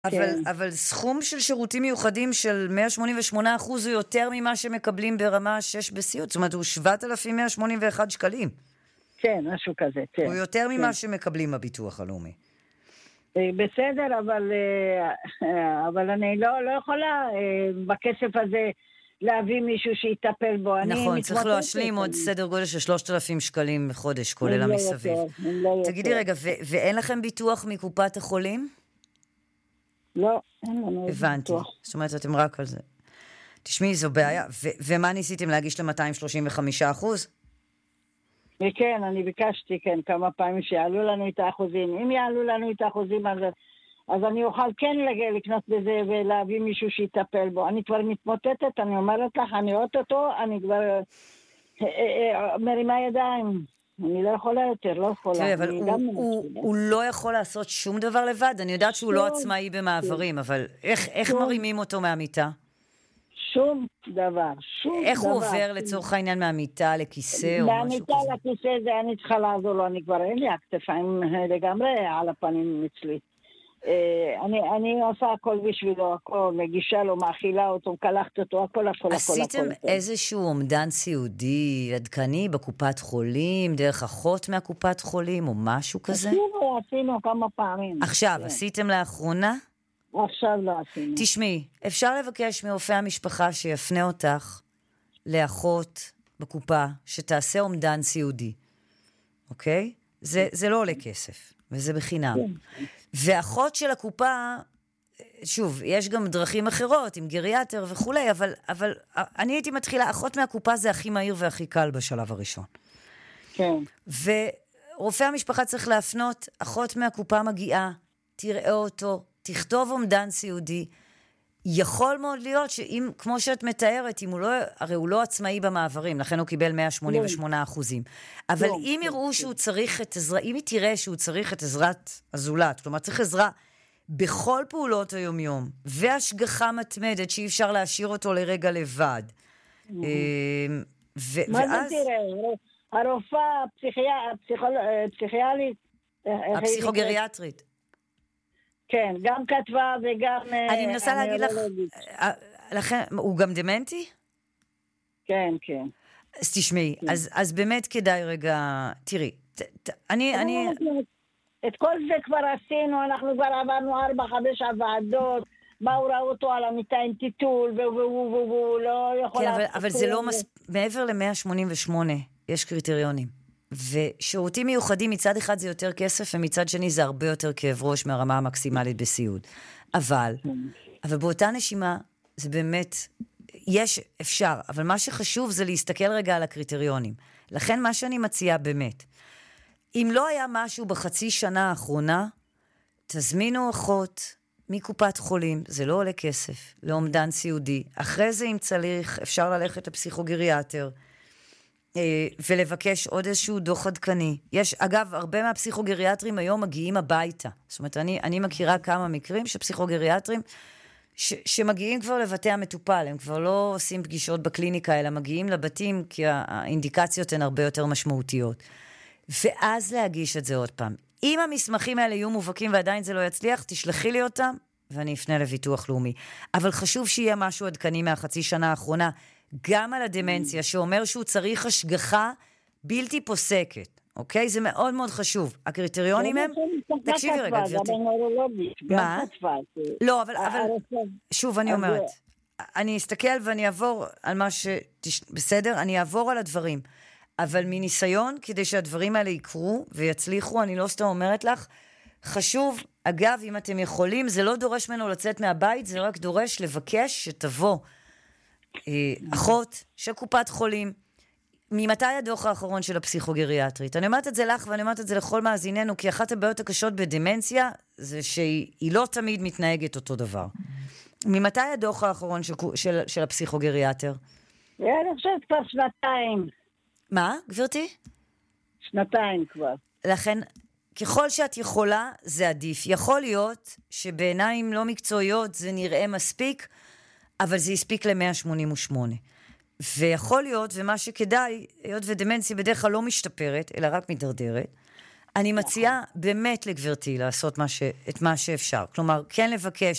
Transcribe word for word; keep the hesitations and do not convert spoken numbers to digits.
אבל, אבל סכום של שירותים מיוחדים של מאה שמונים ושמונה אחוז הוא יותר ממה שמקבלים ברמה שש בסיעוד. זאת אומרת, הוא שבעת אלפים מאה שמונים ואחת שקלים. כן, משהו כזה, כן. הוא יותר ממה כן. שמקבלים בביטוח הלאומי. בסדר, אבל, אבל אני לא, לא יכולה בכסף הזה להביא מישהו שיטפל בו. נכון, צריך להשלים עוד סדר גודל של שלושת אלפים שקלים בחודש, כולל המסביב. תגידי רגע, ואין לכם ביטוח מקופת החולים? לא, אין לנו ביטוח. הבנתי, זאת אומרת, אתם רק על זה. תשמעי, זו בעיה. ומה ניסיתם להגיש ל-מאתיים שלושים וחמישה אחוז? כן, אני ביקשתי, כן, כמה פעמים שיעלו לנו את האחוזים. אם יעלו לנו את האחוזים, אז, אז אני אוכל כן להגיע לקנות בזה ולהביא מישהו שיטפל בו. אני כבר מתמוטטת, אני אומרת לך, אני רואה אותו, אני כבר אה, אה, מרימה ידיים. אני לא יכולה יותר, לא יכולה. תראי, אבל הוא, הוא, הוא לא יכול לעשות שום דבר לבד. אני יודעת שהוא לא עצמאי במעברים, אבל איך, איך מרימים אותו מהמיטה? שום דבר, שום דבר. איך הוא עובר לצורך העניין מהמיטה לכיסא או משהו כזה? מהמיטה לכיסא זה אני צריכה לעזור לו, אני כבר אין לי הכתפיים לגמרי על הפנים אצלי. אני, אני עושה הכל בשבילו, הכל, מגישה לו, מאכילה אותו, מקלחת אותו, הכל, הכל, הכל. עשיתם איזשהו אומדן סיעודי עדכני בקופת חולים, דרך אחות מהקופת חולים או משהו כזה? עשינו, עשינו כמה פעמים. עכשיו, עשיתם לאחרונה? עכשיו לא עשינו. תשמעי, אפשר לבקש מרופא המשפחה שיפנה אותך לאחות בקופה, שתעשה אומדן סיעודי. אוקיי? זה, זה לא עולה כסף, וזה בחינם. ואחות של הקופה, שוב, יש גם דרכים אחרות, עם גריאטר וכולי, אבל, אבל אני הייתי מתחילה, אחות מהקופה זה הכי מהיר והכי קל בשלב הראשון. כן. ורופא המשפחה צריך להפנות, אחות מהקופה מגיעה, תראה אותו, תכתוב אומדן סיעודי, יכול מאוד להיות שאם, כמו שאת מתארת, אם הוא לא, הרי הוא לא עצמאי במעברים, לכן הוא קיבל מאה שמונים ושמונה אחוזים. אבל אם יראו שהוא צריך את עזרה, אם היא תראה שהוא צריך את עזרת הזולת, כלומר צריך עזרה בכל פעולות היומיום, והשגחה מתמדת שאי אפשר להשאיר אותו לרגע לבד. מה זה תראה? הרופאה הפסיכיאלית, הפסיכוגריאטרית. כן, גם כתבה וגם... אני מנסה להגיד לך, לכן, הוא גם דמנטי? כן, כן. אז תשמעי, אז באמת כדאי רגע, תראי, אני... את כל זה כבר עשינו, אנחנו כבר עברנו ארבע, חמש הוועדות, באו ראו אותו על המיטה עם טיטול, והוא לא יכול... כן, אבל זה לא מספיק, מעבר ל-מאה שמונים ושמונה, יש קריטריונים. ושירותים מיוחדים מצד אחד זה יותר כסף, ומצד שני זה הרבה יותר כאב ראש מהרמה המקסימלית בסיעוד. אבל, אבל באותה נשימה, זה באמת, יש, אפשר, אבל מה שחשוב זה להסתכל רגע על הקריטריונים. לכן מה שאני מציעה באמת, אם לא היה משהו בחצי שנה האחרונה, תזמינו אחות מקופת חולים, זה לא עולה כסף, לאומדן סיעודי. אחרי זה אם צריך, אפשר ללכת לפסיכוגריאטר, ולבקש עוד איזשהו דוח עדכני. יש, אגב, הרבה מהפסיכוגריאטרים היום מגיעים הביתה. זאת אומרת, אני, אני מכירה כמה מקרים שפסיכוגריאטרים ש, שמגיעים כבר לבתי המטופל, הם כבר לא עושים פגישות בקליניקה, אלא מגיעים לבתים, כי האינדיקציות הן הרבה יותר משמעותיות. ואז להגיש את זה עוד פעם. אם המסמכים האלה יהיו מובהקים ועדיין זה לא יצליח, תשלחי לי אותם, ואני אפנה לביטוח לאומי. אבל חשוב שיהיה משהו עדכני מהחצי שנה האחרונה, גם על הדמנציה, שאומר שהוא צריך השגחה בלתי פוסקת, אוקיי? זה מאוד מאוד חשוב. הקריטריונים הם... תקשיבי רגע, גברתי. מה? לא, אבל... שוב, אני אומרת, אני אסתכל ואני אעבור על מה ש... בסדר? אני אעבור על הדברים. אבל מניסיון, כדי שהדברים האלה יקרו ויצליחו, אני לא סתם אומרת לך, חשוב, אגב, אם אתם יכולים, זה לא דורש ממנו לצאת מהבית, זה רק דורש לבקש שתבוא אחות של קופת חולים. ממתי הדוח האחרון של הפסיכוגריאטרית? אני אומרת את זה לך ואני אומרת את זה לכל מאזיננו, כי אחת הבעיות הקשות בדמנציה זה שהיא לא תמיד מתנהגת אותו דבר. ממתי הדוח האחרון של, של, של הפסיכוגריאטר? אני חושבת כבר שנתיים. מה, גברתי? שנתיים כבר. לכן, ככל שאת יכולה, זה עדיף. יכול להיות שבעיניים לא מקצועיות זה נראה מספיק, אבל זה הספיק ל-מאה שמונים ושמונה. ויכול להיות, ומה שכדאי, היות ודמנציה בדרך כלל לא משתפרת, אלא רק מתדרדרת, אני מציעה באמת לגברתי לעשות מה ש... את מה שאפשר. כלומר, כן לבקש